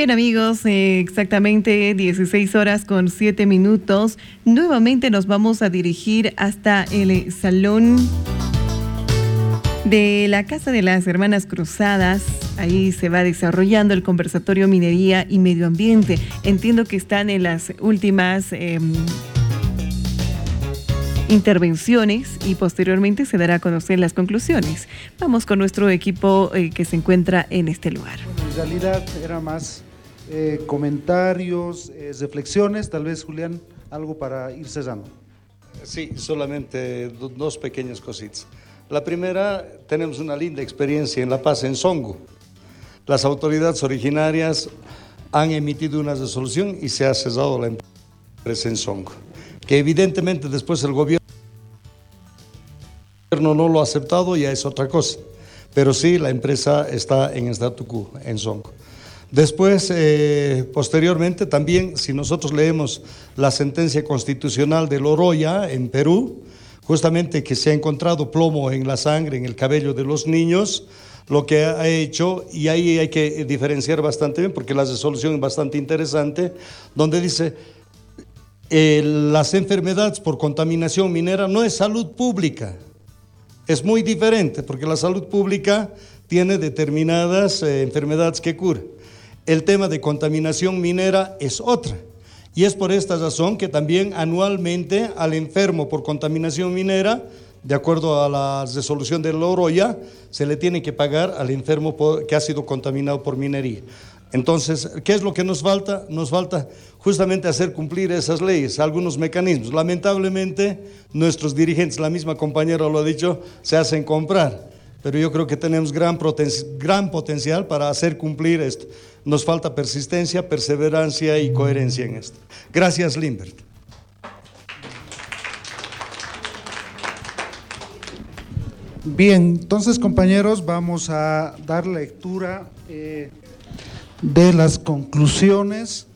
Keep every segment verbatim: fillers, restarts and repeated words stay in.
Bien amigos, eh, exactamente dieciséis horas con siete minutos. Nuevamente nos vamos a dirigir hasta el salón de la Casa de las Hermanas Cruzadas. Ahí se va desarrollando el conversatorio Minería y Medio Ambiente. Entiendo que están en las últimas eh, intervenciones y posteriormente se dará a conocer las conclusiones. Vamos con nuestro equipo eh, que se encuentra en este lugar. Bueno, en realidad era más eh, comentarios, eh, reflexiones. Tal vez, Julián, algo para ir cerrando. Sí, solamente do, dos pequeñas cositas. La primera, tenemos una linda experiencia en La Paz, en Songo. Las autoridades originarias han emitido una resolución y se ha cesado la empresa en Songo, que evidentemente después el gobierno no lo ha aceptado, ya es otra cosa, pero sí la empresa está en statu quo en Songo. Después, eh, posteriormente, también si nosotros leemos la sentencia constitucional de Loroya en Perú, justamente que se ha encontrado plomo en la sangre, en el cabello de los niños, lo que ha hecho, y ahí hay que diferenciar bastante bien, porque la resolución es bastante interesante, donde dice, eh, las enfermedades por contaminación minera no es salud pública, es muy diferente, porque la salud pública tiene determinadas eh, enfermedades que cura. El tema de contaminación minera es otra. Y es por esta razón que también anualmente al enfermo por contaminación minera, de acuerdo a la resolución de Loroya, se le tiene que pagar al enfermo por, que ha sido contaminado por minería. Entonces, ¿qué es lo que nos falta? Nos falta justamente hacer cumplir esas leyes, algunos mecanismos. Lamentablemente, nuestros dirigentes, la misma compañera lo ha dicho, se hacen comprar. Pero yo creo que tenemos gran, poten- gran potencial para hacer cumplir esto. Nos falta persistencia, perseverancia y coherencia en esto. Gracias, Limbert. Bien, entonces, compañeros, vamos a dar lectura eh, de las conclusiones.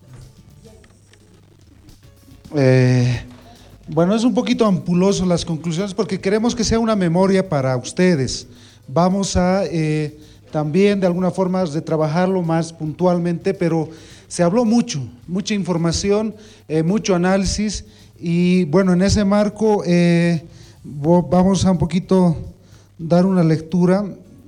Eh, bueno, es un poquito ampuloso las conclusiones porque queremos que sea una memoria para ustedes. Vamos a eh, también de alguna forma de trabajarlo más puntualmente, pero se habló mucho, mucha información, eh, mucho análisis y bueno, en ese marco eh, vamos a un poquito dar una lectura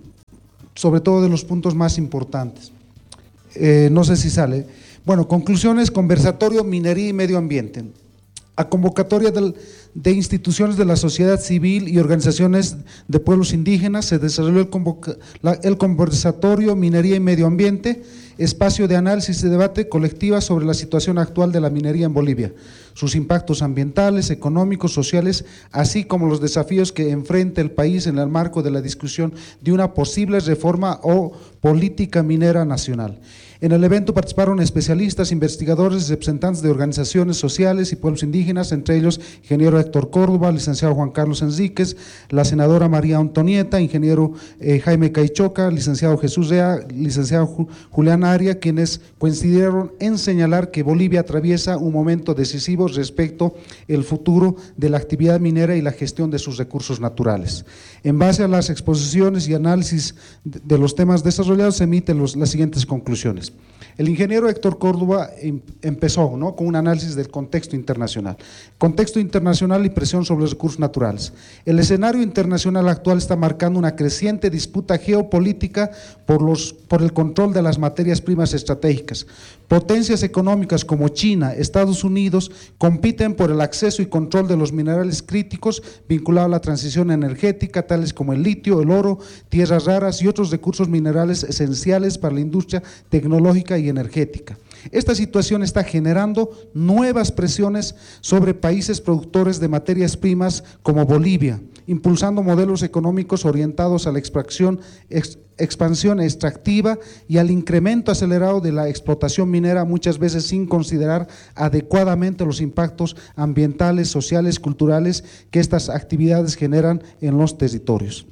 sobre todo de los puntos más importantes. Eh, no sé si sale. Bueno, conclusiones, conversatorio, minería y medio ambiente. A convocatoria del, de instituciones de la sociedad civil y organizaciones de pueblos indígenas se desarrolló el, convoca, la, el conversatorio Minería y Medio Ambiente, espacio de análisis y debate colectiva sobre la situación actual de la minería en Bolivia, sus impactos ambientales, económicos, sociales, así como los desafíos que enfrenta el país en el marco de la discusión de una posible reforma o política minera nacional. En el evento participaron especialistas, investigadores, representantes de organizaciones sociales y pueblos indígenas, entre ellos ingeniero Héctor Córdoba, licenciado Juan Carlos Enríquez, la senadora María Antonieta, ingeniero eh, Jaime Caichoca, licenciado Jesús Rea, licenciado Ju, Julián Aria, quienes coincidieron en señalar que Bolivia atraviesa un momento decisivo respecto al futuro de la actividad minera y la gestión de sus recursos naturales. En base a las exposiciones y análisis de, de los temas desarrollados, se emiten los, las siguientes conclusiones. El ingeniero Héctor Córdoba em, empezó ¿no? con un análisis del contexto internacional. Contexto internacional y presión sobre los recursos naturales. El escenario internacional actual está marcando una creciente disputa geopolítica por, los, por el control de las materias primas estratégicas. Potencias económicas como China, Estados Unidos, compiten por el acceso y control de los minerales críticos vinculados a la transición energética, tales como el litio, el oro, tierras raras y otros recursos minerales esenciales para la industria tecnológica y energética. Esta situación está generando nuevas presiones sobre países productores de materias primas como Bolivia, impulsando modelos económicos orientados a la extracción, ex, expansión extractiva y al incremento acelerado de la explotación minera, muchas veces sin considerar adecuadamente los impactos ambientales, sociales, culturales que estas actividades generan en los territorios.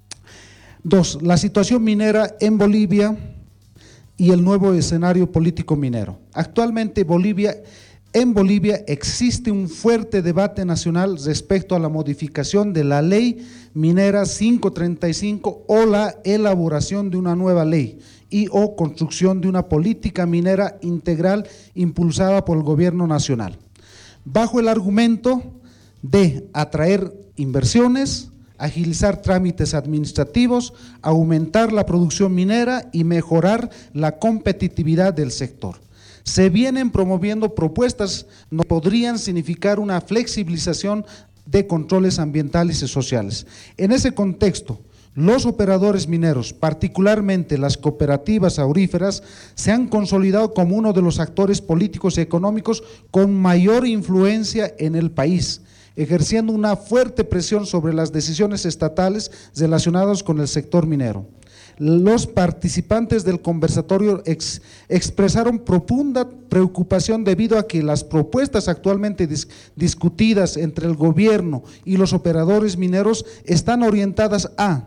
Dos, la situación minera en Bolivia y el nuevo escenario político minero. Actualmente Bolivia, en Bolivia existe un fuerte debate nacional respecto a la modificación de la ley minera quinientos treinta y cinco o la elaboración de una nueva ley, y o construcción de una política minera integral impulsada por el gobierno nacional, bajo el argumento de atraer inversiones, agilizar trámites administrativos, aumentar la producción minera y mejorar la competitividad del sector. Se vienen promoviendo propuestas que podrían significar una flexibilización de controles ambientales y sociales. En ese contexto, los operadores mineros, particularmente las cooperativas auríferas, se han consolidado como uno de los actores políticos y económicos con mayor influencia en el país, ejerciendo una fuerte presión sobre las decisiones estatales relacionadas con el sector minero. Los participantes del conversatorio ex, expresaron profunda preocupación debido a que las propuestas actualmente dis, discutidas entre el gobierno y los operadores mineros están orientadas a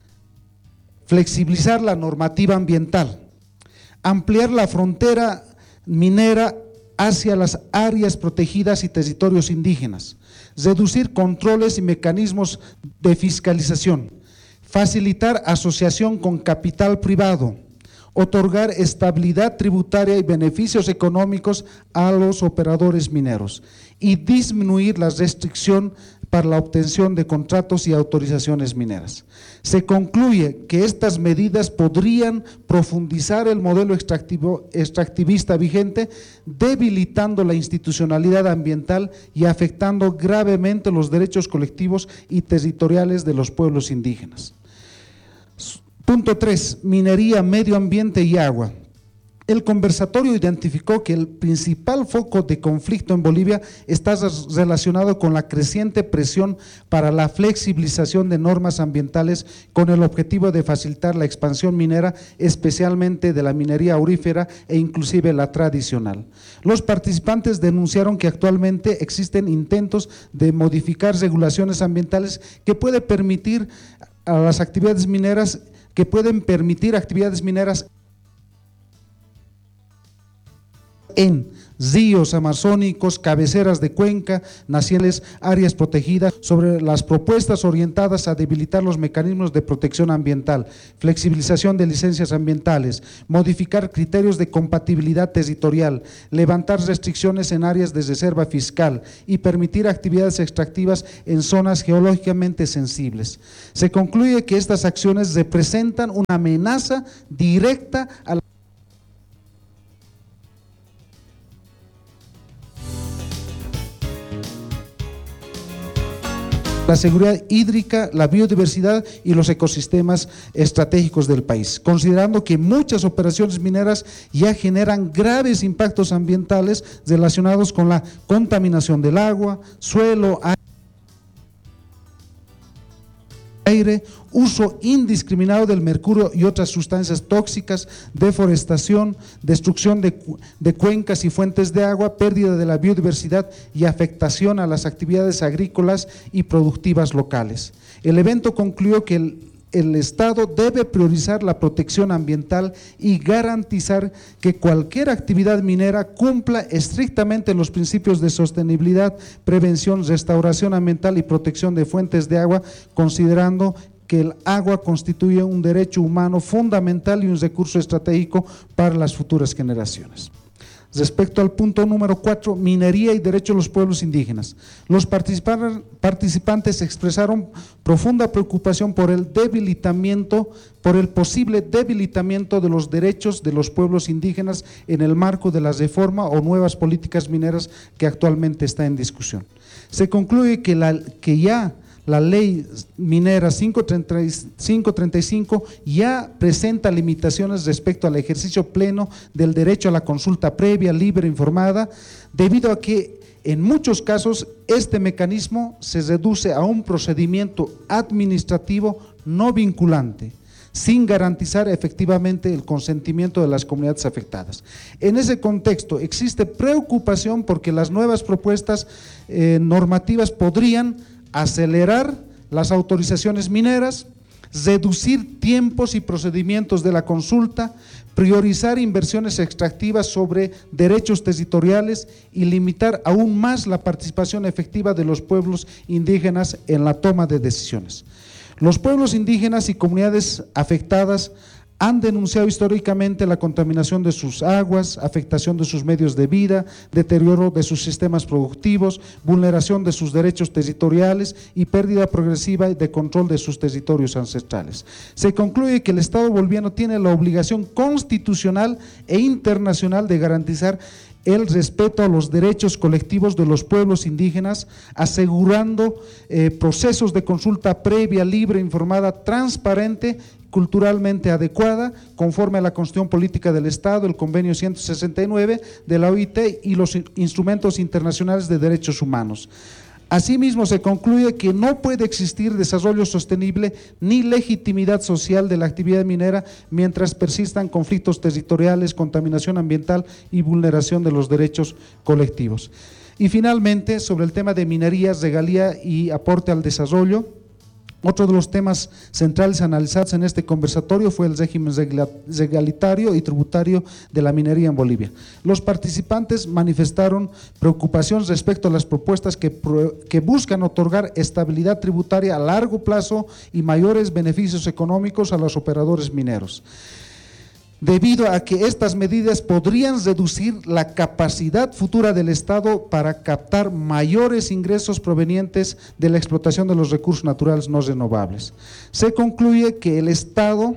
flexibilizar la normativa ambiental, ampliar la frontera minera hacia las áreas protegidas y territorios indígenas, reducir controles y mecanismos de fiscalización, facilitar asociación con capital privado, otorgar estabilidad tributaria y beneficios económicos a los operadores mineros y disminuir la restricción para la obtención de contratos y autorizaciones mineras. Se concluye que estas medidas podrían profundizar el modelo extractivo, extractivista vigente, debilitando la institucionalidad ambiental y afectando gravemente los derechos colectivos y territoriales de los pueblos indígenas. Punto tres, minería, medio ambiente y agua. El conversatorio identificó que el principal foco de conflicto en Bolivia está relacionado con la creciente presión para la flexibilización de normas ambientales con el objetivo de facilitar la expansión minera, especialmente de la minería aurífera e inclusive la tradicional. Los participantes denunciaron que actualmente existen intentos de modificar regulaciones ambientales que pueden permitir a las actividades mineras, que pueden permitir actividades mineras en ríos amazónicos, cabeceras de cuenca, nacionales, áreas protegidas, sobre las propuestas orientadas a debilitar los mecanismos de protección ambiental, flexibilización de licencias ambientales, modificar criterios de compatibilidad territorial, levantar restricciones en áreas de reserva fiscal y permitir actividades extractivas en zonas geológicamente sensibles. Se concluye que estas acciones representan una amenaza directa a la la seguridad hídrica, la biodiversidad y los ecosistemas estratégicos del país, considerando que muchas operaciones mineras ya generan graves impactos ambientales relacionados con la contaminación del agua, suelo, aire, uso indiscriminado del mercurio y otras sustancias tóxicas, deforestación, destrucción de, de cuencas y fuentes de agua, pérdida de la biodiversidad y afectación a las actividades agrícolas y productivas locales. El evento concluyó que el El Estado debe priorizar la protección ambiental y garantizar que cualquier actividad minera cumpla estrictamente los principios de sostenibilidad, prevención, restauración ambiental y protección de fuentes de agua, considerando que el agua constituye un derecho humano fundamental y un recurso estratégico para las futuras generaciones. Respecto al punto número cuatro, minería y derecho de los pueblos indígenas. Los participantes expresaron profunda preocupación por el debilitamiento, por el posible debilitamiento de los derechos de los pueblos indígenas en el marco de la reforma o nuevas políticas mineras que actualmente está en discusión. Se concluye que, la, que ya la ley minera cinco treinta y cinco ya presenta limitaciones respecto al ejercicio pleno del derecho a la consulta previa, libre, informada, debido a que en muchos casos este mecanismo se reduce a un procedimiento administrativo no vinculante, sin garantizar efectivamente el consentimiento de las comunidades afectadas. En ese contexto existe preocupación porque las nuevas propuestas eh, normativas podrían acelerar las autorizaciones mineras, reducir tiempos y procedimientos de la consulta, priorizar inversiones extractivas sobre derechos territoriales y limitar aún más la participación efectiva de los pueblos indígenas en la toma de decisiones. Los pueblos indígenas y comunidades afectadas Han denunciado históricamente la contaminación de sus aguas, afectación de sus medios de vida, deterioro de sus sistemas productivos, vulneración de sus derechos territoriales y pérdida progresiva de control de sus territorios ancestrales. Se concluye que el Estado boliviano tiene la obligación constitucional e internacional de garantizar el respeto a los derechos colectivos de los pueblos indígenas, asegurando eh, procesos de consulta previa, libre, informada, transparente, culturalmente adecuada, conforme a la Constitución Política del Estado, el Convenio ciento sesenta y nueve de la O I T y los instrumentos internacionales de derechos humanos. Asimismo, se concluye que no puede existir desarrollo sostenible ni legitimidad social de la actividad minera mientras persistan conflictos territoriales, contaminación ambiental y vulneración de los derechos colectivos. Y finalmente, sobre el tema de minerías, regalía y aporte al desarrollo, otro de los temas centrales analizados en este conversatorio fue el régimen regalitario y tributario de la minería en Bolivia. Los participantes manifestaron preocupación respecto a las propuestas que, que buscan otorgar estabilidad tributaria a largo plazo y mayores beneficios económicos a los operadores mineros, debido a que estas medidas podrían reducir la capacidad futura del Estado para captar mayores ingresos provenientes de la explotación de los recursos naturales no renovables. Se concluye que el Estado,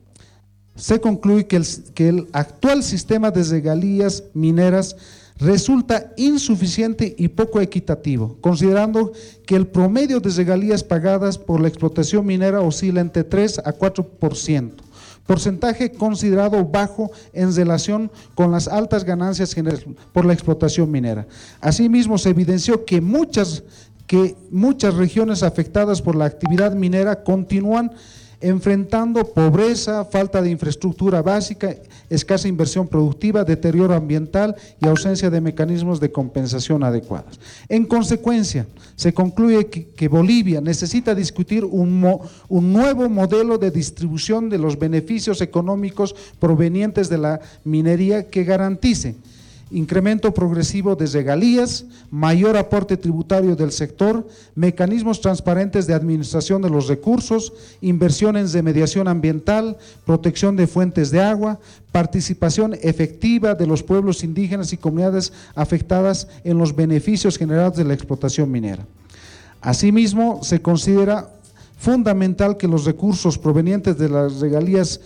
se concluye que el, que el actual sistema de regalías mineras resulta insuficiente y poco equitativo, considerando que el promedio de regalías pagadas por la explotación minera oscila entre tres a cuatro por ciento. Porcentaje considerado bajo en relación con las altas ganancias generadas por la explotación minera. Asimismo, se evidenció que muchas, que muchas regiones afectadas por la actividad minera continúan enfrentando pobreza, falta de infraestructura básica, escasa inversión productiva, deterioro ambiental y ausencia de mecanismos de compensación adecuados. En consecuencia, se concluye que, que Bolivia necesita discutir un, mo, un nuevo modelo de distribución de los beneficios económicos provenientes de la minería que garantice incremento progresivo de regalías, mayor aporte tributario del sector, mecanismos transparentes de administración de los recursos, inversiones de mediación ambiental, protección de fuentes de agua, participación efectiva de los pueblos indígenas y comunidades afectadas en los beneficios generados de la explotación minera. Asimismo, se considera fundamental que los recursos provenientes de las regalías